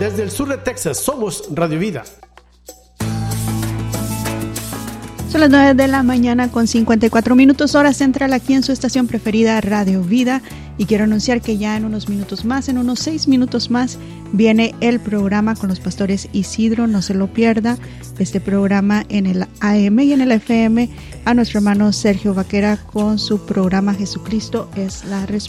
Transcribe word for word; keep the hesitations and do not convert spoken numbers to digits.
desde el sur de Texas, somos Radio Vida. Son las nueve de la mañana con cincuenta y cuatro minutos, hora central, aquí en su estación preferida, Radio Vida. Y quiero anunciar que ya en unos minutos más, en unos seis minutos más, viene el programa con los pastores Isidro. No se lo pierda, este programa en el A M y en el F M, a nuestro hermano Sergio Vaquera con su programa Jesucristo es la Respuesta.